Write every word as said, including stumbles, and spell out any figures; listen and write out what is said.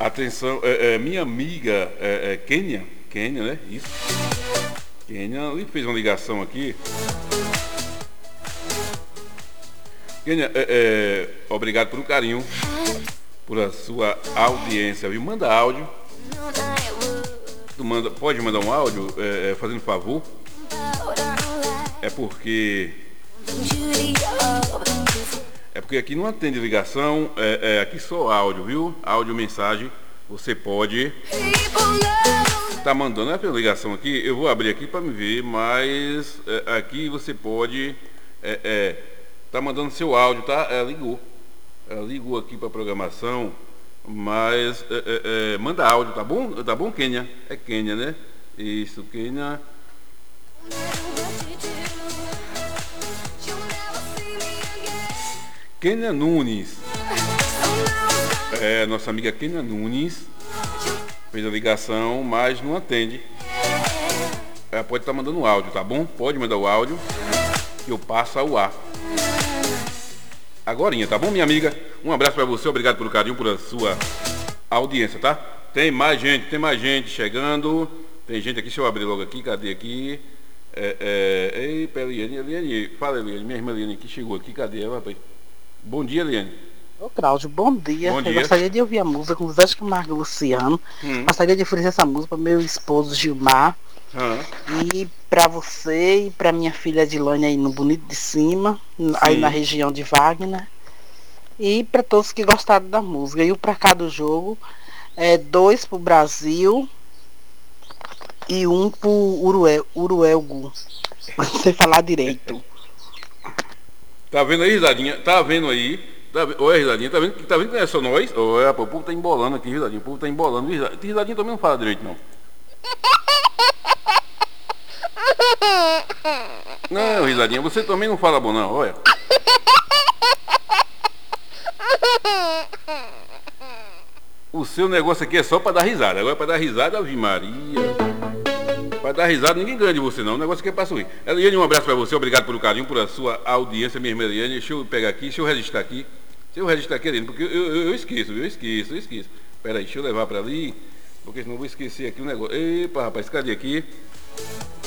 Atenção, é, é, minha amiga é, é, Kênia, Kênia, né? Isso. Kênia, ele fez uma ligação aqui. Kênia, é, é, obrigado pelo carinho, por a sua audiência, viu? Manda áudio. Tu manda, pode mandar um áudio, é, é, fazendo favor. É porque É porque aqui não atende ligação, é, é aqui só áudio, viu? Áudio, mensagem, você pode tá mandando, é pela ligação aqui, eu vou abrir aqui para me ver, mas é, aqui você pode é, é, tá mandando seu áudio, tá? Ela ligou, ela ligou aqui para programação, mas é, é, é, manda áudio, tá bom? Tá bom, Kênia? É Kênia, né? Isso, Kênia. Kênia Nunes, é, nossa amiga Kênia Nunes fez a ligação, mas não atende. Ela pode estar mandando áudio, tá bom? Pode mandar o áudio que eu passo ao ar. Agorinha, tá bom, minha amiga? Um abraço pra você, obrigado pelo carinho, por a sua audiência, tá? Tem mais gente, tem mais gente chegando. Tem gente aqui, deixa eu abrir logo aqui, cadê aqui? É, é, ei, pera, Eliane, Eliane, fala, Eliane, minha irmã Eliane aqui chegou aqui, cadê ela, rapaz? Bom dia, Eliane. Ô, Cláudio, bom dia. Bom Eu dia. gostaria de ouvir a música com Zé de Camargo e Luciano. Hum. Gostaria de oferecer essa música para meu esposo Gilmar. Hum. E para você e para minha filha Edilane aí no Bonito de Cima, Sim. aí na região de Wagner. E para todos que gostaram da música. E o pra cá do jogo é dois pro Brasil e um pro Uruel, Uruelgu. Você falar direito. Tá vendo aí, risadinha? Tá vendo aí? Tá, oi, risadinha, tá vendo, tá vendo que não é só nós? Oi, o povo tá embolando aqui, risadinha. O povo tá embolando. Risadinha, risadinha também não fala direito, não. Não, risadinha, você também não fala bom, não, olha. O seu negócio aqui é só pra dar risada. Agora pra dar risada, Ave Maria. Pra dar risada, ninguém ganha de você, não. O negócio aqui é pra sorrir. Eliane, um abraço pra você. Obrigado pelo carinho, por a sua audiência, minha irmã Eliane. Deixa eu pegar aqui, deixa eu registrar aqui. Deixa eu registrar aqui, Eliane, porque eu, eu, eu esqueço, eu esqueço, eu esqueço. Pera aí, deixa eu levar pra ali, porque senão eu vou esquecer aqui o negócio. Epa, rapaz, cadê aqui?